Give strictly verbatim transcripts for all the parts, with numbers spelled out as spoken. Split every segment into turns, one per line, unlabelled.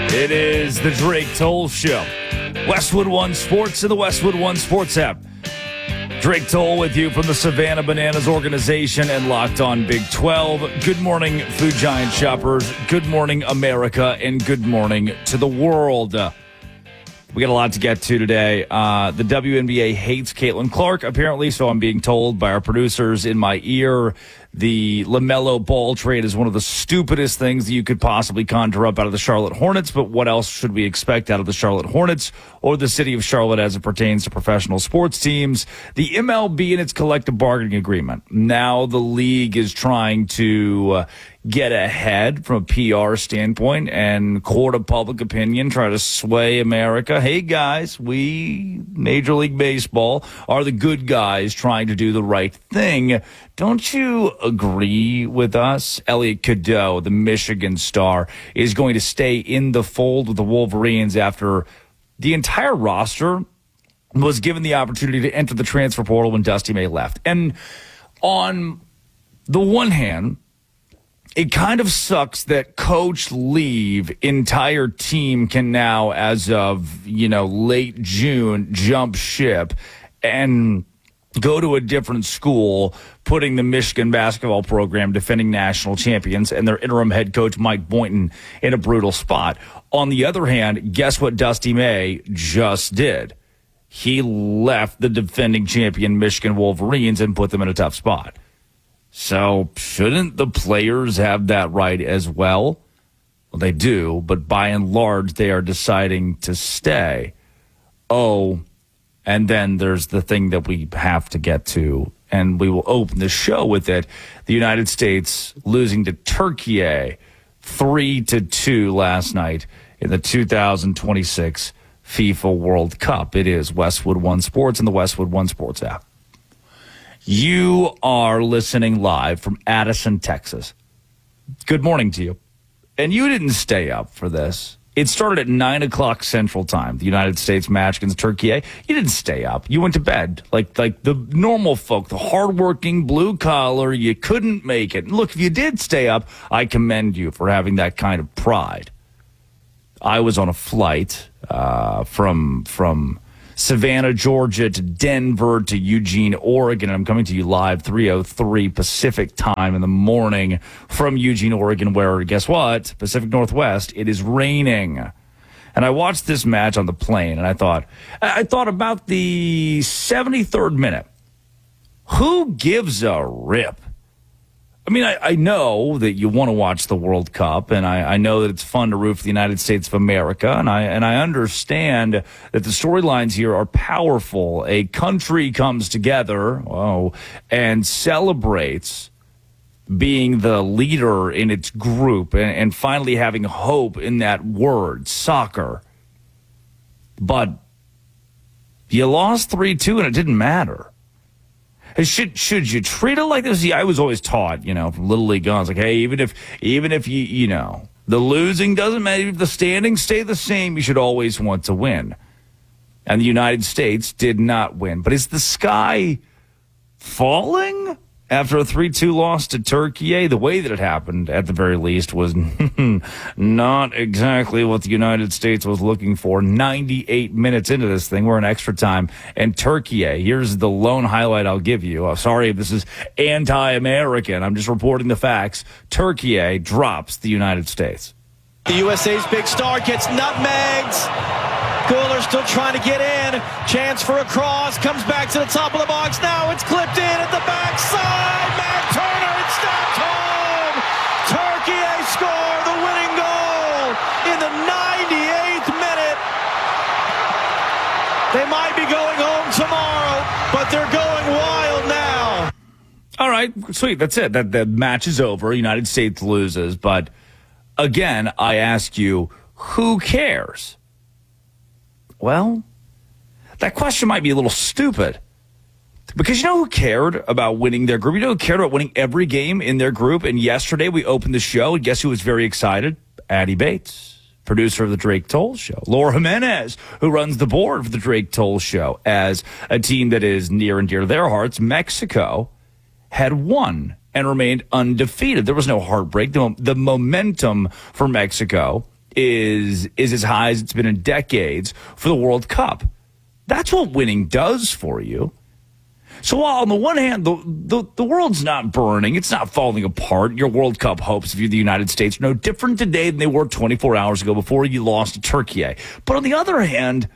It is the Drake Toll Show. Westwood One Sports and the Westwood One Sports app. Drake Toll with you from the Savannah Bananas organization and Locked On Big twelve. Good morning, Food Giant shoppers. Good morning, America, and good morning to the world. Uh, we got a lot to get to today. Uh, the W N B A hates Caitlin Clark, apparently, so I'm being told by our producers in my ear. The LaMelo Ball trade is one of the stupidest things that you could possibly conjure up out of the Charlotte Hornets, but what else should we expect out of the Charlotte Hornets or the city of Charlotte as it pertains to professional sports teams? The M L B and its collective bargaining agreement. Now the league is trying to uh, get ahead from a P R standpoint and court of public opinion, try to sway America. Hey, guys, we, Major League Baseball, are the good guys trying to do the right thing. Don't you agree with us? Elliot Cadeau, the Michigan star, is going to stay in the fold with the Wolverines after the entire roster was given the opportunity to enter the transfer portal when Dusty May left. And on the one hand, it kind of sucks that coach leave, entire team can now, as of, you know, late June, jump ship and go to a different school, putting the Michigan basketball program, defending national champions, and their interim head coach, Mike Boynton, in a brutal spot. On the other hand, guess what Dusty May just did? He left the defending champion Michigan Wolverines and put them in a tough spot. So shouldn't the players have that right as well? Well, they do, but by and large, they are deciding to stay. Oh, and then there's the thing that we have to get to, and we will open the show with it. The United States losing to Turkey three to two last night in the two thousand twenty-six FIFA World Cup. It is Westwood One Sports and the Westwood One Sports app. You are listening live from Addison, Texas. Good morning to you. And you didn't stay up for this. It started at nine o'clock Central Time, the United States match against Turkey. You didn't stay up. You went to bed like like the normal folk, the hardworking, blue-collar. You couldn't make it. Look, if you did stay up, I commend you for having that kind of pride. I was on a flight uh, from from Savannah, Georgia, to Denver, to Eugene, Oregon. And I'm coming to you live three oh three Pacific time in the morning from Eugene, Oregon, where, guess what? Pacific Northwest, it is raining. And I watched this match on the plane, and I thought, I thought about the seventy-third minute. Who gives a rip? I mean, I, I know that you want to watch the World Cup, and I, I know that it's fun to root for the United States of America, and I and I understand that the storylines here are powerful. A country comes together, oh, and celebrates being the leader in its group and, and finally having hope in that word, soccer. But you lost three two, and it didn't matter. Should should you treat it like this? I was always taught, you know, from Little League on, it's like, hey, even if even if you you know the losing doesn't matter, if the standings stay the same, you should always want to win. And the United States did not win. But is the sky falling after a three two loss to Turkey? The way that it happened, at the very least, was not exactly what the United States was looking for. ninety-eight minutes into this thing, we're in extra time. And Turkey, here's the lone highlight I'll give you. Oh, sorry if this is anti-American. I'm just reporting the facts. Turkey drops the United States.
The U S A's big star gets nutmegged. Guler still trying to get in. Chance for a cross. Comes back to the top of the box. Now it's clipped in at the backside. Matt Turner, it's stopped home. Turkey score the winning goal in the ninety-eighth minute. They might be going home tomorrow, but they're going wild now.
All right, sweet. That's it. That the match is over. United States loses. But again, I ask you, who cares? Well, that question might be a little stupid. Because you know who cared about winning their group? You know who cared about winning every game in their group? And yesterday we opened the show, and guess who was very excited? Addie Bates, producer of the Drake Toll Show. Laura Jimenez, who runs the board for the Drake Toll Show, as a team that is near and dear to their hearts. Mexico had won and remained undefeated. There was no heartbreak. The, the momentum for Mexico is is as high as it's been in decades for the World Cup. That's what winning does for you. So while on the one hand, the, the, the world's not burning, it's not falling apart. Your World Cup hopes, if you're the United States, are no different today than they were twenty-four hours ago before you lost to Turkey. But on the other hand,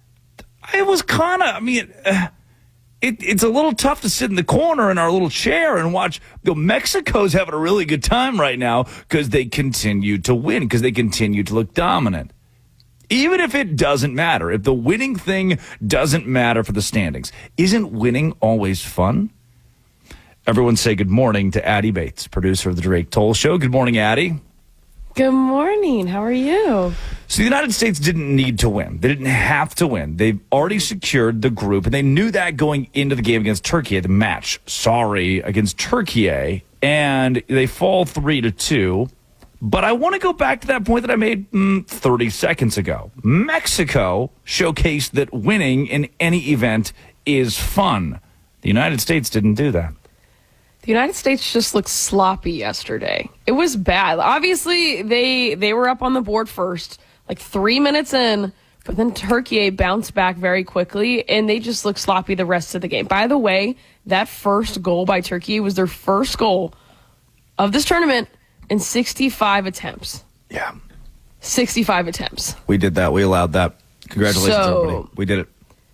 it was kind of, I mean... Uh, It, it's a little tough to sit in the corner in our little chair and watch. You know, Mexico's having a really good time right now because they continue to win, because they continue to look dominant. Even if it doesn't matter, if the winning thing doesn't matter for the standings, isn't winning always fun? Everyone say good morning to Addie Bates, producer of the Drake Toll Show. Good morning, Addie.
Good morning. How are you?
So the United States didn't need to win. They didn't have to win. They've already secured the group, and they knew that going into the game against Turkey, the match, sorry, against Turkey, and they fall three to two. But I want to go back to that point that I made mm, thirty seconds ago. Mexico showcased that winning in any event is fun. The United States didn't do that.
The United States just looked sloppy yesterday. It was bad. Obviously, they they were up on the board first, like three minutes in, but then Turkey bounced back very quickly, and they just looked sloppy the rest of the game. By the way, that first goal by Turkey was their first goal of this tournament in sixty-five attempts.
Yeah.
sixty-five attempts.
We did that. We allowed that. Congratulations,
So-
everybody. We did it.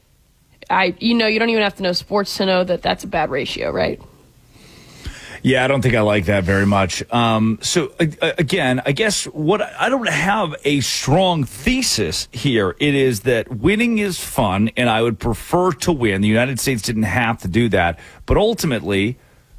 I, you know, you don't even have to know sports to know that that's a bad ratio, right?
Yeah, I don't think I like that very much. Um, so, uh, again, I guess what I don't have a strong thesis here. It is that winning is fun, and I would prefer to win. The United States didn't have to do that. But ultimately,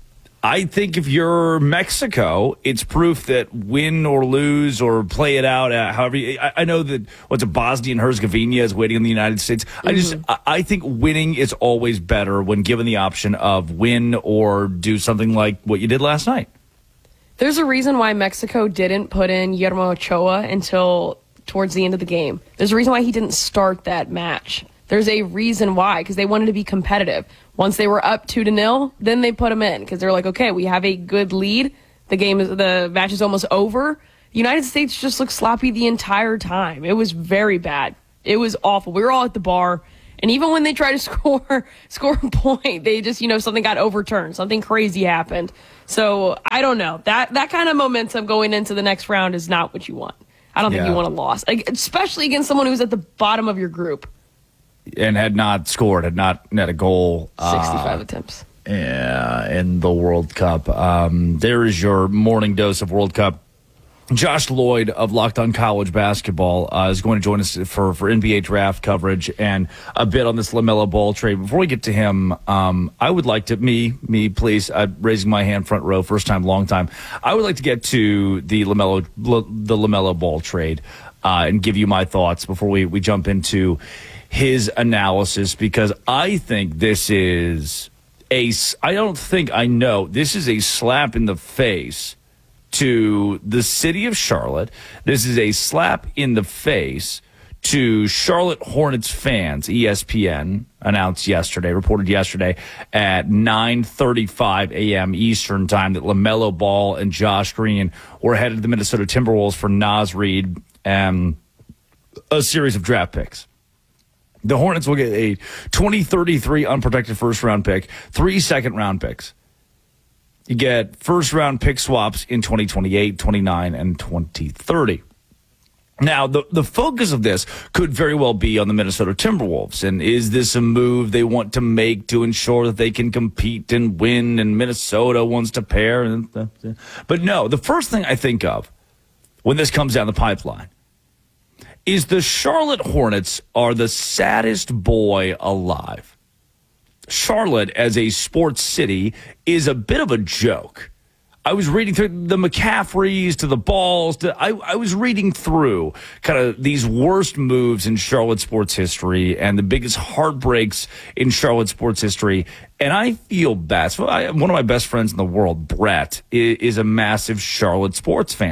I think if you're Mexico, it's proof that win or lose or play it out. Uh, however, you, I, I know that what's a Bosnia and Herzegovina is waiting on the United States. Mm-hmm. I just I, I think winning is always better when given the option of win or do something like what you did last night.
There's a reason why Mexico didn't put in Guillermo Ochoa until towards the end of the game. There's a reason why he didn't start that match. There's a reason why, because they wanted to be competitive. Once they were up two to nil, then they put him in because they're like, okay, we have a good lead. The game is the match is almost over. The United States just looked sloppy the entire time. It was very bad. It was awful. We were all at the bar, and even when they tried to score score a point, they just, you know, something got overturned. Something crazy happened. So I don't know. That that kind of momentum going into the next round is not what you want. I don't think
Yeah.
you want a loss, like, especially against someone who's at the bottom of your group.
And had not scored, had not net a goal.
sixty-five
uh,
attempps.
Yeah, in the World Cup. Um, there is your morning dose of World Cup. Josh Lloyd of Locked On College Basketball uh, is going to join us for, for N B A draft coverage and a bit on this LaMelo Ball trade. Before we get to him, um, I would like to, me, me, please, I'm raising my hand front row, first time, long time. I would like to get to the LaMelo, the LaMelo Ball trade uh, and give you my thoughts before we, we jump into his analysis, because I think this is a, I don't think I know, this is a slap in the face to the city of Charlotte. This is a slap in the face to Charlotte Hornets fans. E S P N announced yesterday, reported yesterday at nine thirty-five a.m. Eastern time that LaMelo Ball and Josh Green were headed to the Minnesota Timberwolves for Naz Reid and a series of draft picks. The Hornets will get a twenty thirty-three unprotected first-round pick, three second-round picks. You get first-round pick swaps in twenty twenty-eight, twenty-nine, and twenty thirty. Now, the, the focus of this could very well be on the Minnesota Timberwolves. And is this a move they want to make to ensure that they can compete and win, and Minnesota wants to pair? But no, the first thing I think of when this comes down the pipeline is the Charlotte Hornets are the saddest boy alive. Charlotte, as a sports city, is a bit of a joke. I was reading through the McCaffreys to the Balls. To, I, I was reading through kind of these worst moves in Charlotte sports history and the biggest heartbreaks in Charlotte sports history. And I feel bad. So I, one of my best friends in the world, Brett, is, is a massive Charlotte sports fan.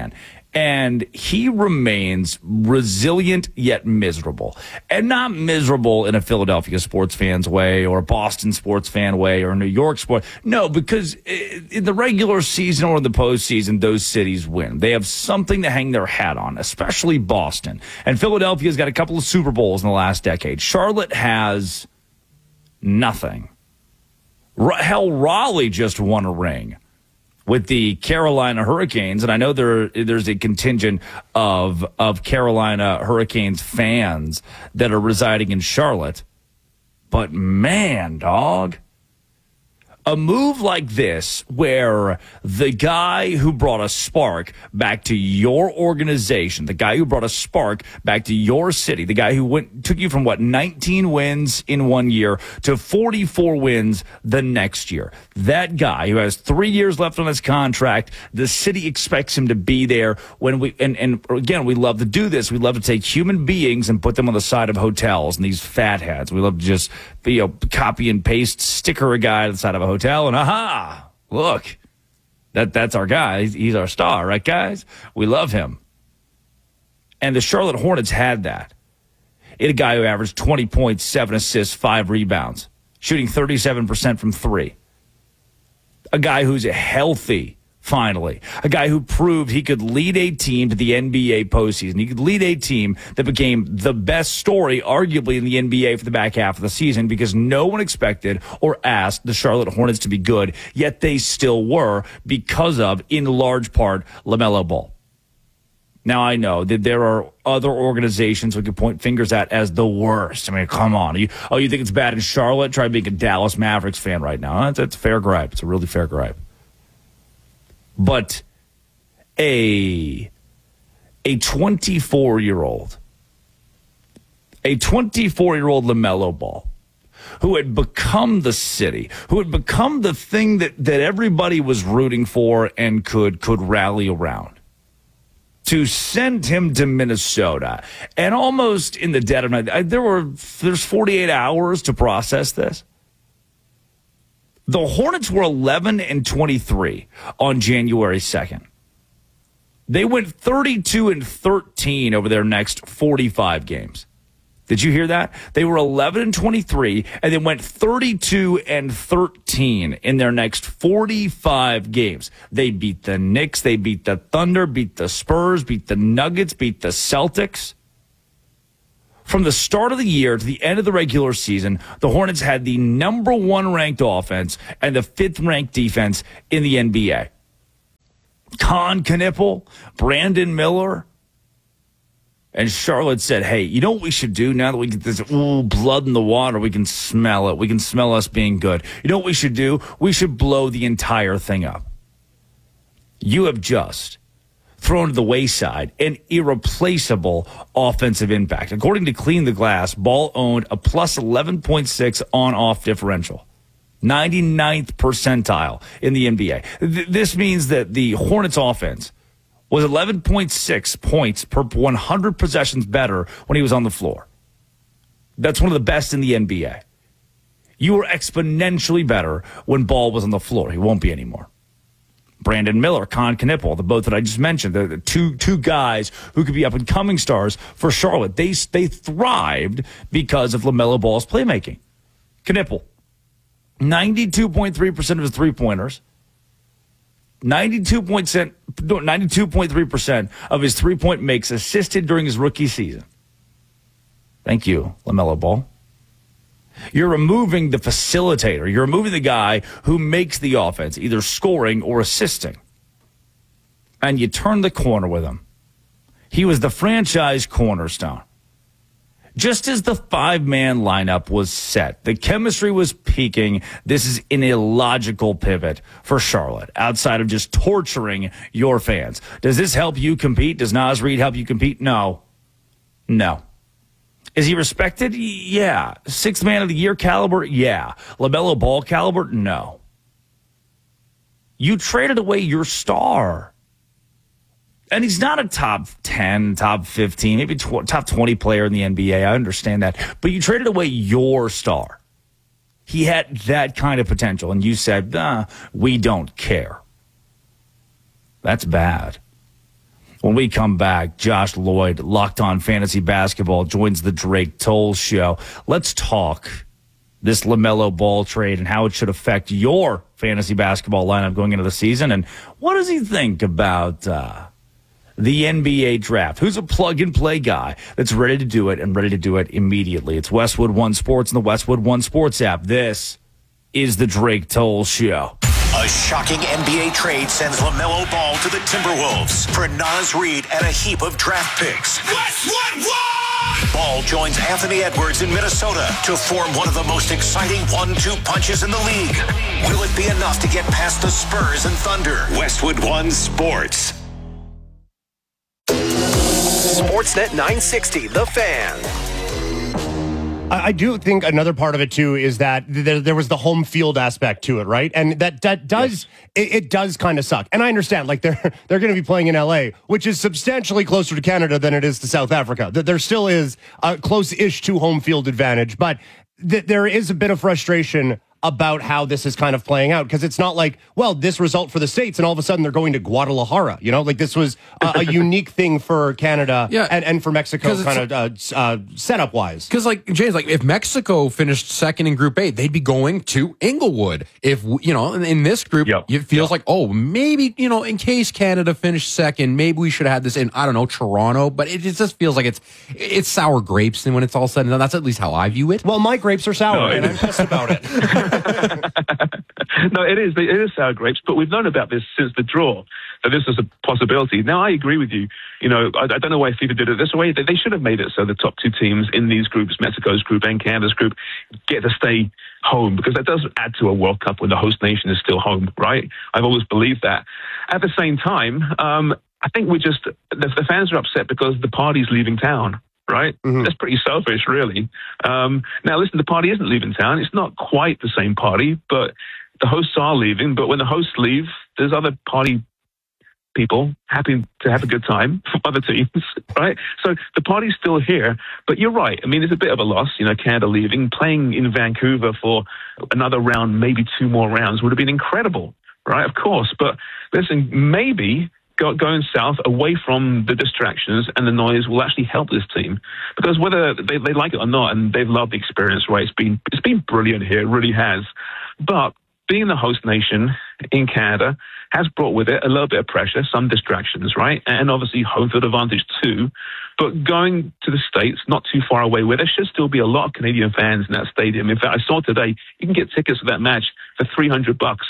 And he remains resilient yet miserable. And not miserable in a Philadelphia sports fan's way or a Boston sports fan way or a New York sport. No, because in the regular season or in the postseason, those cities win. They have something to hang their hat on, especially Boston. And Philadelphia's got a couple of Super Bowls in the last decade. Charlotte has nothing. Hell, Raleigh just won a ring with the Carolina Hurricanes, and I know there there's a contingent of of Carolina Hurricanes fans that are residing in Charlotte. But man, dog, a move like this where the guy who brought a spark back to your organization, the guy who brought a spark back to your city, the guy who went took you from, what, nineteen wins in one year to forty-four wins the next year. That guy who has three years left on his contract, the city expects him to be there when we, and, and again, we love to do this. We love to take human beings and put them on the side of hotels and these fatheads. We love to just, you know, copy and paste, sticker a guy to the side of a hotel, and aha, look, that that's our guy. He's, he's our star, right, guys? We love him. And the Charlotte Hornets had that. It had a guy who averaged twenty points, seven assists, five rebounds, shooting thirty-seven percent from three. A guy who's healthy, finally. A guy who proved he could lead a team to the N B A postseason. He could lead a team that became the best story, arguably, in the N B A for the back half of the season because no one expected or asked the Charlotte Hornets to be good, yet they still were because of, in large part, LaMelo Ball. Now, I know that there are other organizations we could point fingers at as the worst. I mean, come on. You, oh, you think it's bad in Charlotte? Try being a Dallas Mavericks fan right now. That's, that's a fair gripe. It's a really fair gripe. But a a twenty-four-year-old, a twenty-four-year-old LaMelo Ball, who had become the city, who had become the thing that, that everybody was rooting for and could could rally around, to send him to Minnesota, and almost in the dead of night, I, there were there's forty-eight hours to process this. The Hornets were eleven and twenty-three on January second. They went thirty-two and thirteen over their next forty-five games. Did you hear that? They were eleven and twenty-three and they went thirty-two and thirteen in their next forty-five games. They beat the Knicks, they beat the Thunder, beat the Spurs, beat the Nuggets, beat the Celtics. From the start of the year to the end of the regular season, the Hornets had the number one ranked offense and the fifth ranked defense in the N B A. Con Knippel, Brandon Miller, and Charlotte said, hey, you know what we should do now that we get this ooh, blood in the water? We can smell it. We can smell us being good. You know what we should do? We should blow the entire thing up. You have just thrown to the wayside an irreplaceable offensive impact. According to Clean the Glass, Ball owned a plus eleven point six on-off differential. ninety-ninth percentile in the N B A. Th- this means that the Hornets offense was eleven point six points per one hundred possessions better when he was on the floor. That's one of the best in the N B A. You were exponentially better when Ball was on the floor. He won't be anymore. Brandon Miller, Con Knippel, the both that I just mentioned, the, the two two guys who could be up-and-coming stars for Charlotte. They, they thrived because of LaMelo Ball's playmaking. Knippel, ninety-two point three percent of his three-pointers, ninety-two point three percent of his three-point makes assisted during his rookie season. Thank you, LaMelo Ball. You're removing the facilitator. You're removing the guy who makes the offense, either scoring or assisting. And you turn the corner with him. He was the franchise cornerstone. Just as the five-man lineup was set, the chemistry was peaking. This is an illogical pivot for Charlotte, outside of just torturing your fans. Does this help you compete? Does Naz Reid help you compete? No. No. Is he respected? Yeah. Sixth man of the year caliber? Yeah. LaMelo Ball caliber? No. You traded away your star. And he's not a top ten, top fifteen, maybe tw- top twenty player in the N B A. I understand that. But you traded away your star. He had that kind of potential. And you said, nah, we don't care. That's bad. When we come back, Josh Lloyd, Locked On Fantasy Basketball, joins the Drake Toll Show. Let's talk this LaMelo Ball trade and how it should affect your fantasy basketball lineup going into the season. And what does he think about uh, the N B A draft? Who's a plug-and-play guy that's ready to do it and ready to do it immediately? It's Westwood One Sports and the Westwood One Sports app. This is the Drake Toll Show.
A shocking N B A trade sends LaMelo Ball to the Timberwolves for Naz Reid and a heap of draft picks. Westwood One! Ball joins Anthony Edwards in Minnesota to form one of the most exciting one two punches in the league. Will it be enough to get past the Spurs and Thunder? Westwood One Sports.
Sportsnet nine sixty, The Fan.
I do think another part of it, too, is that there, there was the home field aspect to it, right? And that, that does, yes. it, it does kind of suck. And I understand, like, they're they're going to be playing in L A, which is substantially closer to Canada than it is to South Africa. There still is a close-ish to home field advantage, but th- there is a bit of frustration about how this is kind of playing out, because it's not like, well, this result for the States and all of a sudden they're going to Guadalajara, you know, like this was a, a unique thing for Canada yeah. and, and for Mexico kind of uh, uh, setup wise.
Because like James, like if Mexico finished second in Group A, they'd be going to Inglewood. If, you know, in, in this group, yep. it feels yep. like, oh, maybe, you know, in case Canada finished second, maybe we should have had this in, I don't know, Toronto, but it, it just feels like it's it's sour grapes. And when it's all said and done, that's at least how I view it.
Well, my grapes are sour no, and I'm pissed about it.
No, it is. It is sour grapes, but we've known about this since the draw, that this is a possibility. Now, I agree with you. You know, I, I don't know why FIFA did it this way. They, they should have made it so the top two teams in these groups, Mexico's group and Canada's group, get to stay home, because that does add to a World Cup when the host nation is still home, right? I've always believed that. At the same time, um, I think we just, the, the fans are upset because the party's leaving town. Right? Mm-hmm. That's pretty selfish, really. Um, now, listen, the party isn't leaving town. It's not quite the same party, but the hosts are leaving. But when the hosts leave, there's other party people happy to have a good time from other teams, right? So the party's still here. But you're right. I mean, it's a bit of a loss, you know, Canada leaving. Playing in Vancouver for another round, maybe two more rounds, would have been incredible, right? Of course. But listen, maybe going south away from the distractions and the noise will actually help this team, because whether they, they like it or not, and they've loved the experience, right? It's been it's been brilliant here, it really has. But being the host nation in Canada has brought with it a little bit of pressure, some distractions, right? And obviously home field advantage too. But going to the States, not too far away, where there should still be a lot of Canadian fans in that stadium. In fact, I saw today you can get tickets for that match for three hundred bucks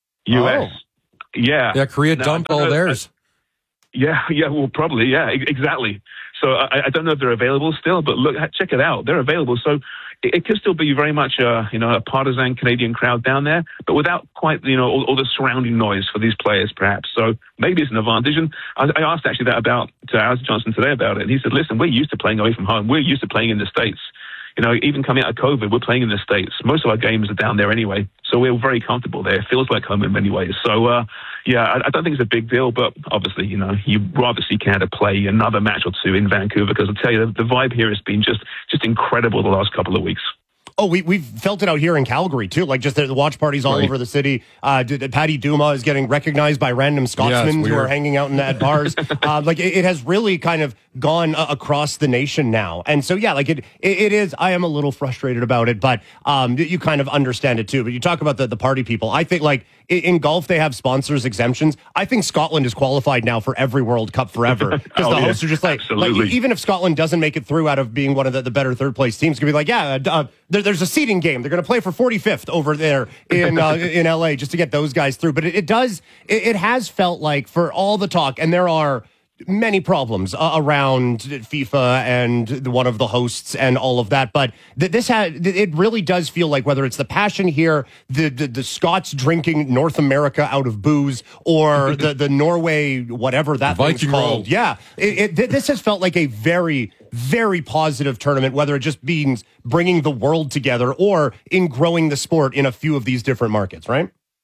U S. Oh. Yeah.
Yeah, Korea now, dumped all theirs.
Yeah, yeah, well, probably, yeah, exactly. So I, I don't know if they're available still, but look, check it out. They're available. So it, it could still be very much a, you know, a partisan Canadian crowd down there, but without quite, you know, all, all the surrounding noise for these players, perhaps. So maybe it's an advantage. And I, I asked actually that about to Alice Johnson today about it. And he said, listen, we're used to playing away from home. We're used to playing in the States. You know, even coming out of COVID, we're playing in the States. Most of our games are down there anyway. So we're very comfortable there. It feels like home in many ways. So, uh, yeah, I, I don't think it's a big deal. But obviously, you know, you'd rather see Canada play another match or two in Vancouver, because I'll tell you, the, the vibe here has been just, just incredible the last couple of weeks.
Oh, we, we've felt it out here in Calgary, too. Like, just the, the watch parties all right. over the city. Uh, Patty Duma is getting recognized by random Scotsmen yeah, who are hanging out in at bars. uh, like, it, it has really kind of gone uh, across the nation now. And so, yeah, like, it, it it is. I am a little frustrated about it, but um, you kind of understand it, too. But you talk about the, the party people. I think, like, in golf, they have sponsors exemptions. I think Scotland is qualified now for every World Cup forever, because oh, the hosts yeah. are just like, like, even if Scotland doesn't make it through out of being one of the, the better third place teams, going to be like, yeah, uh, there, there's a seeding game. They're going to play for forty-fifth over there in uh, in L A just to get those guys through. But it, it does, it, it has felt like, for all the talk, and there are many problems uh, around FIFA and the, one of the hosts and all of that, but th- this had it really does feel like, whether it's the passion here, the the, the Scots drinking North America out of booze, or the the Norway whatever that thing's called, yeah, it, it, th- this has felt like a very very positive tournament, whether it just means bringing the world together or in growing the sport in a few of these different markets, right?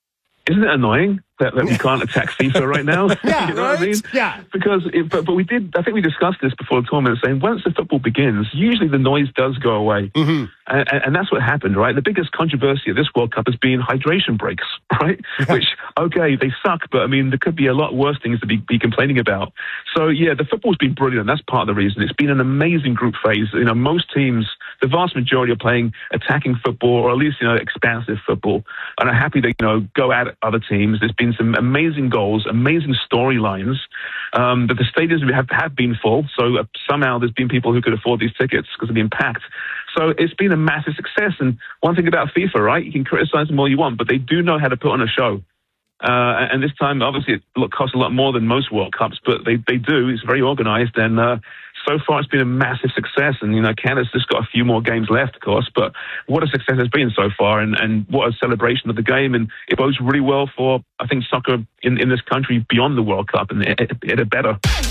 isn't it annoying that, that we can't attack FIFA right now?
Yeah,
you know
right?
what I mean?
Yeah.
Because, it, but, but we did, I think we discussed this before the tournament, saying once the football begins, usually the noise does go away.
Mm-hmm.
And, and that's what happened, right? The biggest controversy of this World Cup has been hydration breaks, right? Which, okay, they suck, but I mean, there could be a lot worse things to be, be complaining about. So, yeah, the football's been brilliant. That's part of the reason. It's been an amazing group phase. You know, most teams, the vast majority are playing attacking football, or at least, you know, expansive football, and are happy to, you know, go at other teams. There's been some amazing goals, amazing storylines. Um, but the stadiums have, have been full, so uh, somehow there's been people who could afford these tickets because they've been packed. So it's been a massive success. And one thing about FIFA, right, you can criticize them all you want, but they do know how to put on a show. Uh, and this time, obviously, it costs a lot more than most World Cups, but they, they do. It's very organized, and uh, so far it's been a massive success. And, you know, Canada's just got a few more games left, of course, but what a success it's been so far, and, and what a celebration of the game. And it bodes really well for, I think, soccer in, in this country beyond the World Cup, and it, it, it better.